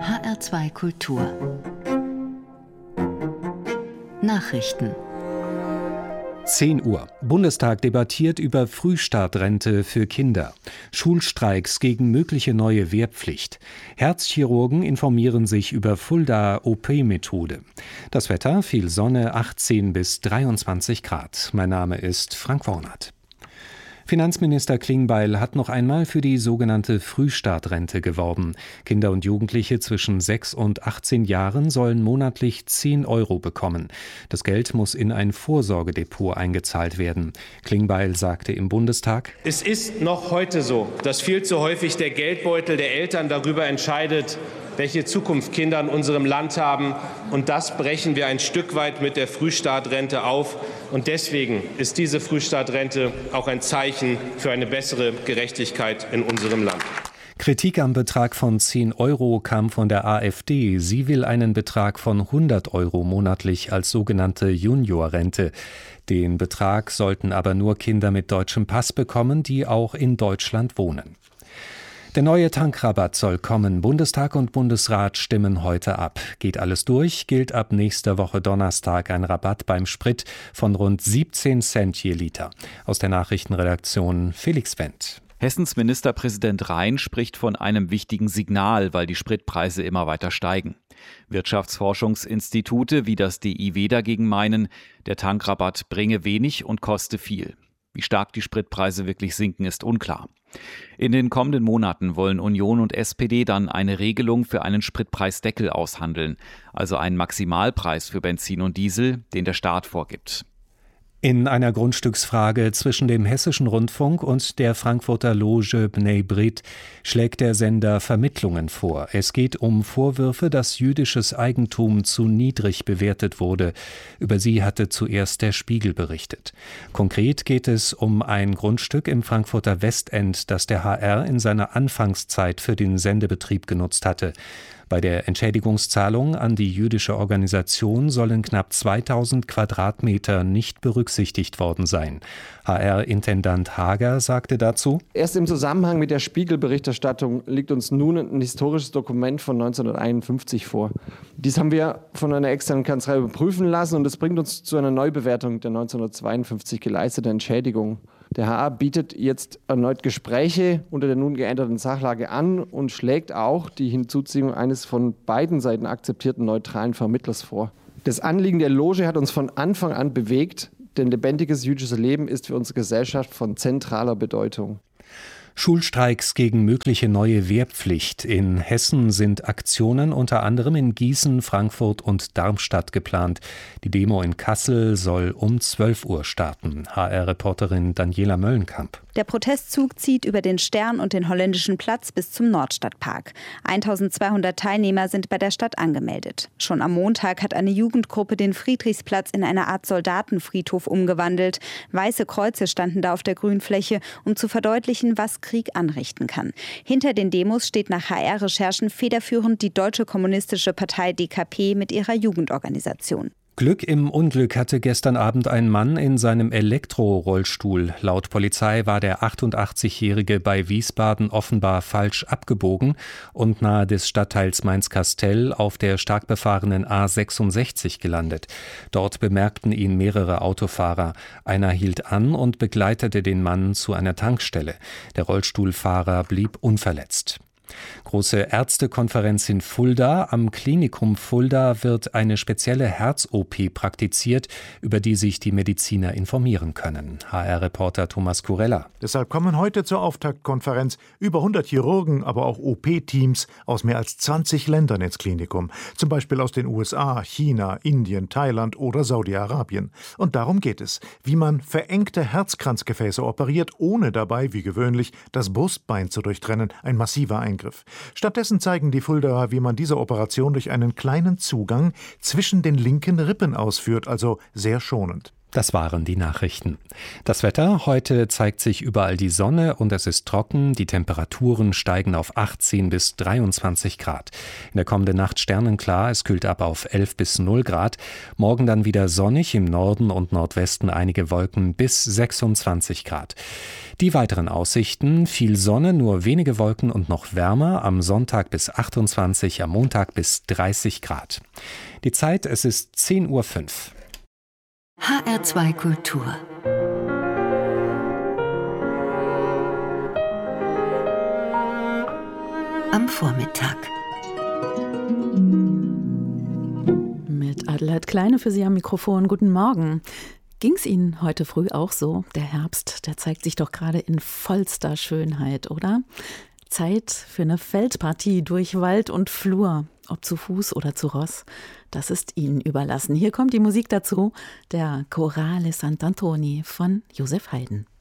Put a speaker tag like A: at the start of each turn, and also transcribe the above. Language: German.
A: HR2 Kultur Nachrichten
B: 10 Uhr. Bundestag debattiert über Frühstartrente für Kinder. Schulstreiks gegen mögliche neue Wehrpflicht. Herzchirurgen informieren sich über Fulda-OP-Methode. Das Wetter, viel Sonne, 18 bis 23 Grad. Mein Name ist Frank Wornert. Finanzminister Klingbeil hat noch einmal für die sogenannte Frühstartrente geworben. Kinder und Jugendliche zwischen 6 und 18 Jahren sollen monatlich 10 € bekommen. Das Geld muss in ein Vorsorgedepot eingezahlt werden. Klingbeil sagte im Bundestag:
C: Es ist noch heute so, dass viel zu häufig der Geldbeutel der Eltern darüber entscheidet, welche Zukunft Kinder in unserem Land haben. Und das brechen wir ein Stück weit mit der Frühstartrente auf. Und deswegen ist diese Frühstartrente auch ein Zeichen für eine bessere Gerechtigkeit in unserem Land.
B: Kritik am Betrag von 10 € kam von der AfD. Sie will einen Betrag von 100 € monatlich als sogenannte Juniorrente. Den Betrag sollten aber nur Kinder mit deutschem Pass bekommen, die auch in Deutschland wohnen. Der neue Tankrabatt soll kommen. Bundestag und Bundesrat stimmen heute ab. Geht alles durch, gilt ab nächster Woche Donnerstag ein Rabatt beim Sprit von rund 17 Cent je Liter. Aus der Nachrichtenredaktion Felix Wendt.
D: Hessens Ministerpräsident Rhein spricht von einem wichtigen Signal, weil die Spritpreise immer weiter steigen. Wirtschaftsforschungsinstitute wie das DIW dagegen meinen, der Tankrabatt bringe wenig und koste viel. Wie stark die Spritpreise wirklich sinken, ist unklar. In den kommenden Monaten wollen Union und SPD dann eine Regelung für einen Spritpreisdeckel aushandeln, also einen Maximalpreis für Benzin und Diesel, den der Staat vorgibt.
B: In einer Grundstücksfrage zwischen dem Hessischen Rundfunk und der Frankfurter Loge Bnei Brit schlägt der Sender Vermittlungen vor. Es geht um Vorwürfe, dass jüdisches Eigentum zu niedrig bewertet wurde. Über sie hatte zuerst der Spiegel berichtet. Konkret geht es um ein Grundstück im Frankfurter Westend, das der HR in seiner Anfangszeit für den Sendebetrieb genutzt hatte. Bei der Entschädigungszahlung an die jüdische Organisation sollen knapp 2000 Quadratmeter nicht berücksichtigt worden sein. HR-Intendant Hager sagte dazu:
E: Erst im Zusammenhang mit der Spiegel-Berichterstattung liegt uns nun ein historisches Dokument von 1951 vor. Dies haben wir von einer externen Kanzlei überprüfen lassen und es bringt uns zu einer Neubewertung der 1952 geleisteten Entschädigung. Der HR bietet jetzt erneut Gespräche unter der nun geänderten Sachlage an und schlägt auch die Hinzuziehung eines von beiden Seiten akzeptierten neutralen Vermittlers vor. Das Anliegen der Loge hat uns von Anfang an bewegt, denn lebendiges jüdisches Leben ist für unsere Gesellschaft von zentraler Bedeutung.
B: Schulstreiks gegen mögliche neue Wehrpflicht. In Hessen sind Aktionen unter anderem in Gießen, Frankfurt und Darmstadt geplant. Die Demo in Kassel soll um 12 Uhr starten. HR-Reporterin Daniela Möllenkamp.
F: Der Protestzug zieht über den Stern und den Holländischen Platz bis zum Nordstadtpark. 1200 Teilnehmer sind bei der Stadt angemeldet. Schon am Montag hat eine Jugendgruppe den Friedrichsplatz in eine Art Soldatenfriedhof umgewandelt. Weiße Kreuze standen da auf der Grünfläche, um zu verdeutlichen, was Krieg anrichten kann. Hinter den Demos steht nach HR-Recherchen federführend die Deutsche Kommunistische Partei DKP mit ihrer Jugendorganisation.
B: Glück im Unglück hatte gestern Abend ein Mann in seinem Elektrorollstuhl. Laut Polizei war der 88-Jährige bei Wiesbaden offenbar falsch abgebogen und nahe des Stadtteils Mainz-Kastell auf der stark befahrenen A66 gelandet. Dort bemerkten ihn mehrere Autofahrer. Einer hielt an und begleitete den Mann zu einer Tankstelle. Der Rollstuhlfahrer blieb unverletzt. Große Ärztekonferenz in Fulda. Am Klinikum Fulda wird eine spezielle Herz-OP praktiziert, über die sich die Mediziner informieren können. HR-Reporter Thomas Kurella.
G: Deshalb kommen heute zur Auftaktkonferenz über 100 Chirurgen, aber auch OP-Teams aus mehr als 20 Ländern ins Klinikum. Zum Beispiel aus den USA, China, Indien, Thailand oder Saudi-Arabien. Und darum geht es, wie man verengte Herzkranzgefäße operiert, ohne dabei, wie gewöhnlich, das Brustbein zu durchtrennen. Ein massiver Eingriff. Stattdessen zeigen die Fuldaer, wie man diese Operation durch einen kleinen Zugang zwischen den linken Rippen ausführt, also sehr schonend.
B: Das waren die Nachrichten. Das Wetter: Heute zeigt sich überall die Sonne und es ist trocken. Die Temperaturen steigen auf 18 bis 23 Grad. In der kommenden Nacht sternenklar, es kühlt ab auf 11 bis 0 Grad. Morgen dann wieder sonnig, im Norden und Nordwesten einige Wolken bis 26 Grad. Die weiteren Aussichten: viel Sonne, nur wenige Wolken und noch wärmer. Am Sonntag bis 28, am Montag bis 30 Grad. Die Zeit: es ist 10:05 Uhr.
A: HR2 Kultur. Am Vormittag.
H: Mit Adelheid Kleine für Sie am Mikrofon. Guten Morgen. Ging's Ihnen heute früh auch so? Der Herbst, der zeigt sich doch gerade in vollster Schönheit, oder? Zeit für eine Feldpartie durch Wald und Flur, ob zu Fuß oder zu Ross. Das ist Ihnen überlassen. Hier kommt die Musik dazu, der Chorale Sant'Antoni von Josef Haydn.